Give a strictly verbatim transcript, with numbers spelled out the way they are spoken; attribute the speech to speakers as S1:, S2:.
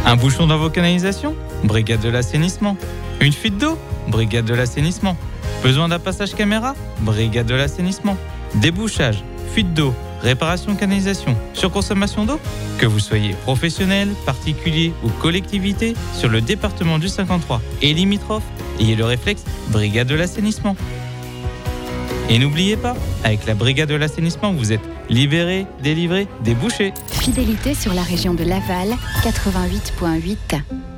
S1: Un bouchon dans vos canalisations? Brigade de l'assainissement. Une fuite d'eau? Brigade de l'assainissement. Besoin d'un passage caméra? Brigade de l'assainissement. Débouchage, fuite d'eau, réparation de canalisation, surconsommation d'eau? Que vous soyez professionnel, particulier ou collectivité, sur le département du cinquante-trois et limitrophe, ayez le réflexe Brigade de l'assainissement. Et n'oubliez pas, avec la Brigade de l'assainissement, vous êtes libéré, délivré, débouché.
S2: Fidélité sur la région de Laval, quatre-vingt-huit virgule huit.